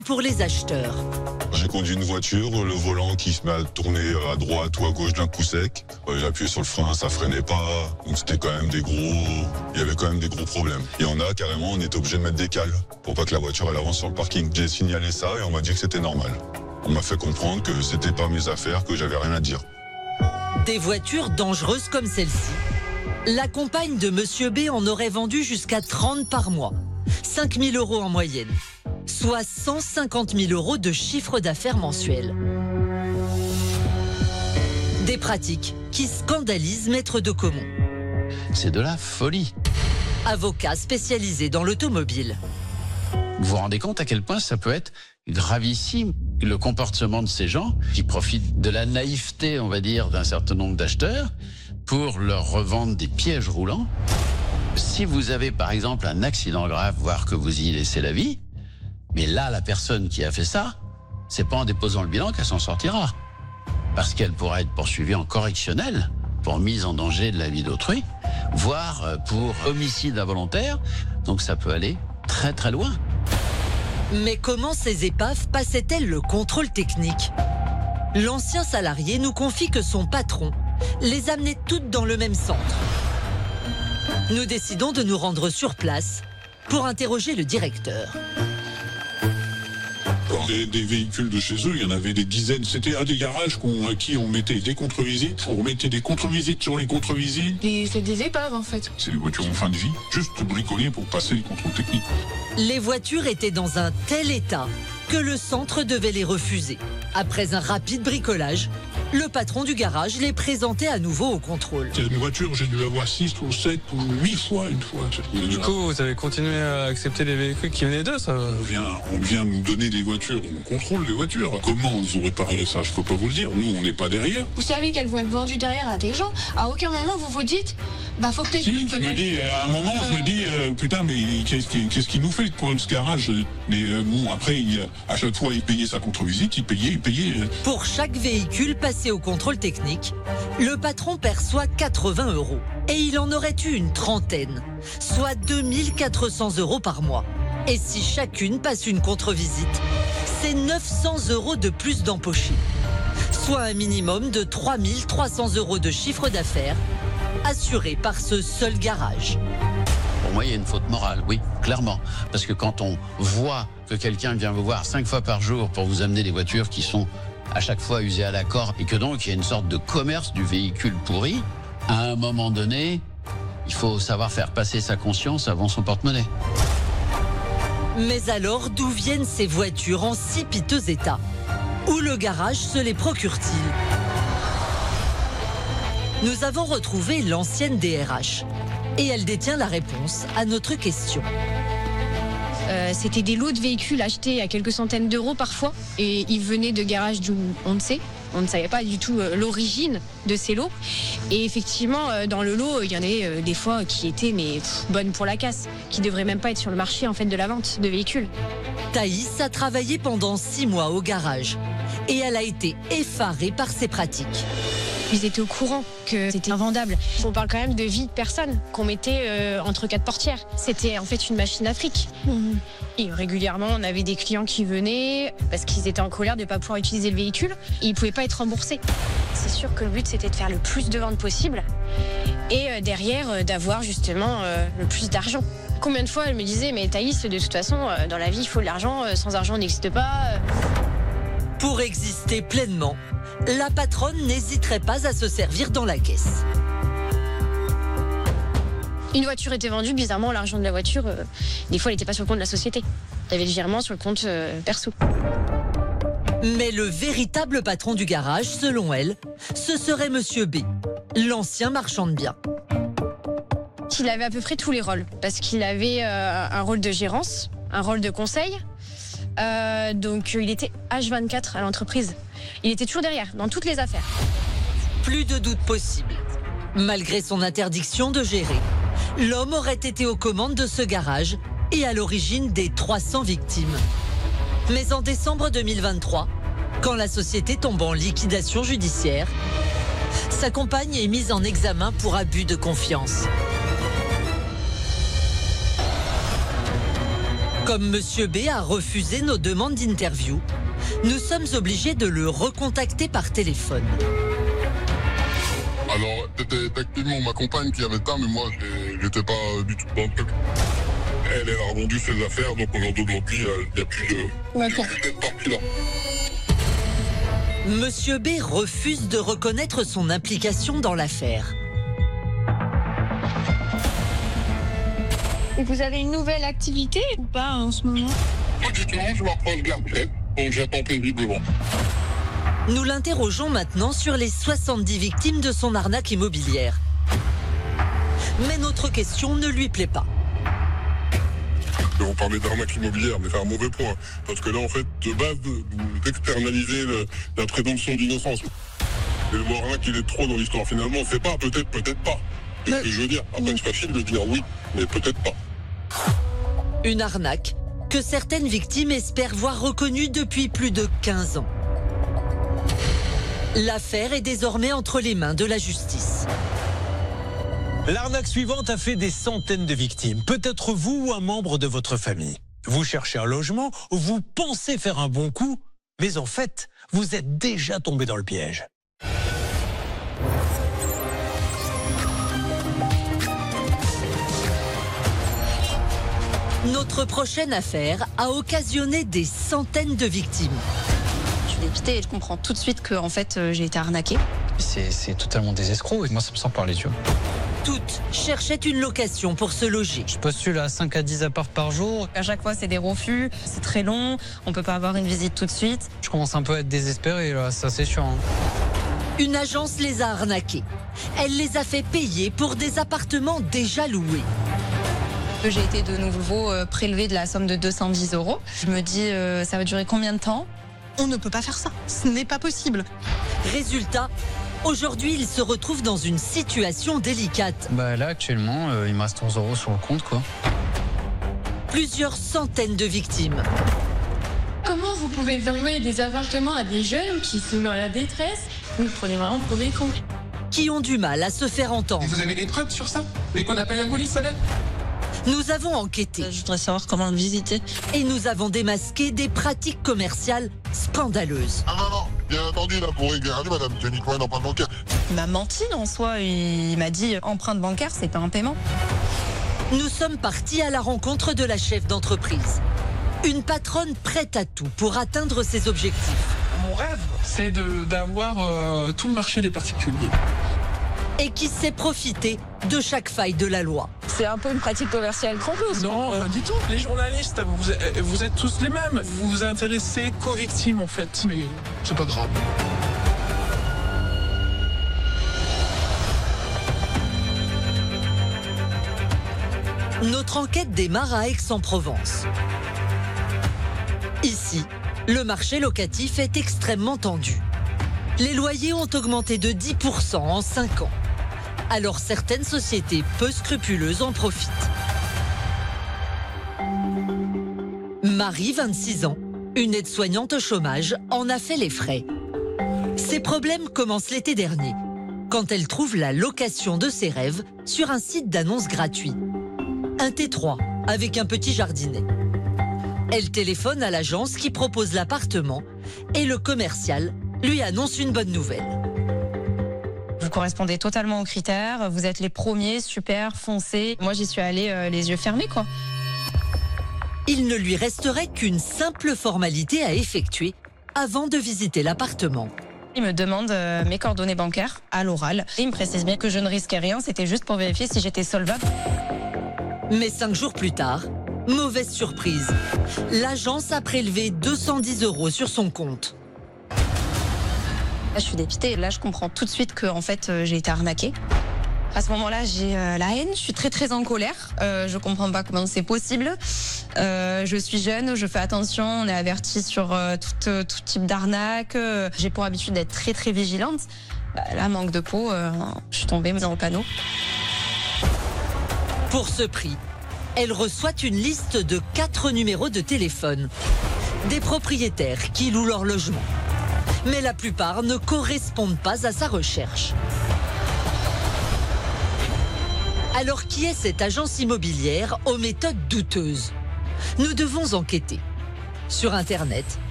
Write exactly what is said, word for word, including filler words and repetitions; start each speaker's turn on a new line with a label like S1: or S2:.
S1: Pour les acheteurs.
S2: J'ai conduit une voiture, le volant qui se met à tourner à droite ou à gauche d'un coup sec. Il appuyait sur le frein, ça freinait pas. Donc c'était quand même des gros... Il y avait quand même des gros problèmes. Il y en a carrément, on était obligé de mettre des cales pour pas que la voiture elle avance sur le parking. J'ai signalé ça et on m'a dit que c'était normal. On m'a fait comprendre que c'était pas mes affaires, que j'avais rien à dire.
S1: Des voitures dangereuses comme celle-ci. La compagne de Monsieur B en aurait vendu jusqu'à trente par mois. cinq mille euros en moyenne. Soit cent cinquante mille euros de chiffre d'affaires mensuel. Des pratiques qui scandalisent Maître de Caumont.
S3: C'est de la folie.
S1: Avocat spécialisé dans l'automobile.
S3: Vous vous rendez compte à quel point ça peut être gravissime, le comportement de ces gens qui profitent de la naïveté, on va dire, d'un certain nombre d'acheteurs pour leur revendre des pièges roulants. Si vous avez par exemple un accident grave, voire que vous y laissez la vie, mais là, la personne qui a fait ça, c'est pas en déposant le bilan qu'elle s'en sortira. Parce qu'elle pourra être poursuivie en correctionnel pour mise en danger de la vie d'autrui, voire pour homicide involontaire. Donc ça peut aller très très loin.
S1: Mais comment ces épaves passaient-elles le contrôle technique? L'ancien salarié nous confie que son patron les amenait toutes dans le même centre. Nous décidons de nous rendre sur place pour interroger le directeur.
S4: Des, des véhicules de chez eux, il y en avait des dizaines. C'était un des garages qu'on, à qui on mettait des contre-visites. On mettait des contre-visites sur les contre-visites.
S5: Et c'est des épaves en fait.
S4: C'est des voitures en fin de vie, juste bricolées pour passer les contrôles techniques.
S1: Les voitures étaient dans un tel état que le centre devait les refuser. Après un rapide bricolage, le patron du garage les présentait à nouveau au contrôle.
S4: C'est une voiture, j'ai dû l'avoir six ou sept ou huit fois une fois.
S6: Du coup, vous avez continué à accepter les véhicules qui venaient d'eux, ça?
S4: On vient, on vient nous donner des voitures, on contrôle les voitures. Comment ils ont réparé ça, je peux pas vous le dire. Nous, on n'est pas derrière.
S5: Vous savez qu'elles vont être vendues derrière à des gens. À aucun moment vous vous dites, bah faut peut-être...
S4: Si, je me dis, à un moment, je me dis, euh, putain, mais qu'est-ce qu'il qu'est-ce qu'il nous fait pour ce garage? Mais euh, bon, après, il, à chaque fois, il payait sa contre-visite, il payait, il payait.
S1: Pour chaque véhicule passé au contrôle technique, le patron perçoit quatre-vingts euros. Et il en aurait eu une trentaine, soit deux mille quatre cents euros par mois. Et si chacune passe une contre-visite, c'est neuf cents euros de plus d'empochés. Soit un minimum de trois mille trois cents euros de chiffre d'affaires, assuré par ce seul garage.
S3: Pour moi, il y a une faute morale, oui, clairement. Parce que quand on voit que quelqu'un vient vous voir cinq fois par jour pour vous amener des voitures qui sont à chaque fois usées à la corde, et que donc il y a une sorte de commerce du véhicule pourri, à un moment donné, il faut savoir faire passer sa conscience avant son porte-monnaie.
S1: Mais alors, d'où viennent ces voitures en si piteux état? Où le garage se les procure-t-il? Nous avons retrouvé l'ancienne D R H et elle détient la réponse à notre question.
S7: Euh, C'était des lots de véhicules achetés à quelques centaines d'euros parfois et ils venaient de garages d'où on ne sait. On ne savait pas du tout euh, l'origine de ces lots. Et effectivement, euh, dans le lot, il y en avait euh, des fois qui étaient mais pff, bonnes pour la casse, qui devraient même pas être sur le marché en fait de la vente de véhicules.
S1: Thaïs a travaillé pendant six mois au garage et elle a été effarée par ces pratiques.
S7: Ils étaient au courant que c'était invendable. On parle quand même de vie de personnes qu'on mettait euh, entre quatre portières. C'était en fait une machine à fric. Mmh. Et régulièrement, on avait des clients qui venaient parce qu'ils étaient en colère de ne pas pouvoir utiliser le véhicule. Et ils ne pouvaient pas être remboursés. C'est sûr que le but, c'était de faire le plus de ventes possible et euh, derrière, euh, d'avoir justement euh, le plus d'argent. Combien de fois elle me disait, mais Thaïs, de toute façon, euh, dans la vie, il faut de l'argent. Euh, sans argent, on n'existe pas. Euh.
S1: Pour exister pleinement, la patronne n'hésiterait pas à se servir dans la caisse.
S7: Une voiture était vendue, bizarrement, l'argent de la voiture, euh, des fois, elle n'était pas sur le compte de la société. Il y avait le virement sur le compte euh, perso.
S1: Mais le véritable patron du garage, selon elle, ce serait Monsieur B, l'ancien marchand de biens.
S7: Il avait à peu près tous les rôles, parce qu'il avait euh, un rôle de gérance, un rôle de conseil. Euh, donc il était H vingt-quatre à l'entreprise. Il était toujours derrière, dans toutes les affaires.
S1: Plus de doute possible. Malgré son interdiction de gérer, l'homme aurait été aux commandes de ce garage et à l'origine des trois cents victimes. Mais en décembre deux mille vingt-trois, quand la société tombe en liquidation judiciaire, sa compagne est mise en examen pour abus de confiance. Comme Monsieur B a refusé nos demandes d'interview, nous sommes obligés de le recontacter par téléphone.
S8: Alors, c'était effectivement ma compagne qui avait ça, mais moi, j'étais pas du tout dans le truc. Elle, elle a revendu ses affaires, donc aujourd'hui, il n'y a plus de...
S5: D'accord.
S8: cette partie-là.
S1: Monsieur B refuse de reconnaître son implication dans l'affaire.
S5: Et vous avez une nouvelle activité ou pas en ce moment?
S8: Moi, justement, je m'approche de la retraite, donc j'attends paisiblement.
S1: Nous l'interrogeons maintenant sur les soixante-dix victimes de son arnaque immobilière. Mais notre question ne lui plaît pas.
S8: On parlait d'arnaque immobilière, mais c'est un mauvais point. Parce que là, en fait, de base, vous externalisez le, la présomption d'innocence. Et le mot arnaque, il est trop dans l'histoire. Finalement, on ne sait pas, peut-être, peut-être pas. C'est ce que je veux dire. Après, c'est facile de dire oui, mais peut-être pas.
S1: Une arnaque que certaines victimes espèrent voir reconnue depuis plus de quinze ans. L'affaire est désormais entre les mains de la justice.
S9: L'arnaque suivante a fait des centaines de victimes. Peut-être vous ou un membre de votre famille. Vous cherchez un logement, vous pensez faire un bon coup, mais en fait, vous êtes déjà tombé dans le piège.
S1: Notre prochaine affaire a occasionné des centaines de victimes.
S10: Je suis dépitée et je comprends tout de suite que en fait, euh, j'ai été arnaquée.
S6: C'est totalement des escrocs et moi ça me sort par les yeux.
S1: Toutes cherchaient une location pour se loger.
S6: Je postule à cinq à dix apparts par jour.
S10: À chaque fois, c'est des refus, c'est très long, on peut pas avoir une visite tout de suite.
S6: Je commence un peu à être désespéré là, ça c'est sûr. Hein.
S1: Une agence les a arnaqués. Elle les a fait payer pour des appartements déjà loués.
S10: J'ai été de nouveau euh, prélevée de la somme de deux cent dix euros. Je me dis, euh, ça va durer combien de temps?
S11: On ne peut pas faire ça, ce n'est pas possible.
S1: Résultat, aujourd'hui, ils se retrouvent dans une situation délicate.
S6: Bah là, actuellement, euh, il me reste onze euros sur le compte, quoi.
S1: Plusieurs centaines de victimes.
S5: Comment vous pouvez envoyer des appartements à des jeunes qui sont dans la détresse? Vous nous prenez vraiment pour des cons.
S1: Qui ont du mal à se faire entendre.
S4: Vous avez des preuves sur ça? Et qu'on appelle la police, madame?
S1: Nous avons enquêté.
S11: Je voudrais savoir comment le visiter.
S1: Et nous avons démasqué des pratiques commerciales scandaleuses.
S8: Ah non, non, bien entendu, là, pour regarder, madame, c'est uniquement une empreinte bancaire.
S10: Il m'a menti en soi, il m'a dit empreinte bancaire, c'est pas un paiement.
S1: Nous sommes partis à la rencontre de la chef d'entreprise. Une patronne prête à tout pour atteindre ses objectifs.
S4: Mon rêve, c'est d'avoir euh, tout le marché des particuliers.
S1: Et qui sait profiter de chaque faille de la loi.
S10: C'est un peu une pratique commerciale trompeuse.
S4: Non, euh, du tout. Les journalistes, vous, vous êtes tous les mêmes. Vous vous intéressez qu'aux victimes, en fait. Mais c'est pas grave.
S1: Notre enquête démarre à Aix-en-Provence. Ici, le marché locatif est extrêmement tendu. Les loyers ont augmenté de dix pour cent en cinq ans. Alors certaines sociétés peu scrupuleuses en profitent. Marie, vingt-six ans, une aide-soignante au chômage, en a fait les frais. Ses problèmes commencent l'été dernier, quand elle trouve la location de ses rêves sur un site d'annonce gratuit. Un T trois avec un petit jardinet. Elle téléphone à l'agence qui propose l'appartement et le commercial lui annonce une bonne nouvelle.
S10: Vous correspondez totalement aux critères, vous êtes les premiers, super, foncez. Moi, j'y suis allée euh, les yeux fermés, quoi.
S1: Il ne lui resterait qu'une simple formalité à effectuer avant de visiter l'appartement.
S10: Il me demande euh, mes coordonnées bancaires à l'oral. Il me précise bien que je ne risquais rien, c'était juste pour vérifier si j'étais solvable.
S1: Mais cinq jours plus tard, mauvaise surprise. L'agence a prélevé deux cent dix euros sur son compte.
S10: Là, je suis dépitée. Là, je comprends tout de suite que en fait, euh, j'ai été arnaquée. À ce moment-là, j'ai euh, la haine. Je suis très très en colère. Euh, je comprends pas comment c'est possible. Euh, je suis jeune, je fais attention. On est averti sur euh, tout, euh, tout type d'arnaque. Euh, j'ai pour habitude d'être très très vigilante. Bah, là, manque de peau, euh, je suis tombée dans le panneau.
S1: Pour ce prix, elle reçoit une liste de quatre numéros de téléphone. Des propriétaires qui louent leur logement. Mais la plupart ne correspondent pas à sa recherche. Alors qui est cette agence immobilière aux méthodes douteuses? Nous devons enquêter. Sur Internet,